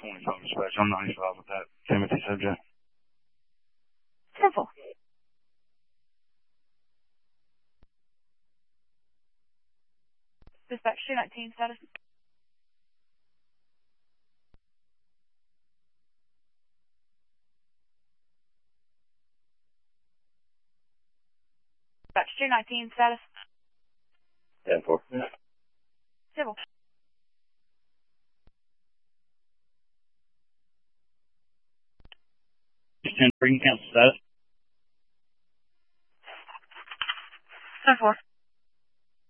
25 dispatch. I'm 95 with that Timothy subject. Simple. Dispatch 219 status. Dispatch 219 status. 10-4. Civil. Just 10 freaking cancel status. 10-4.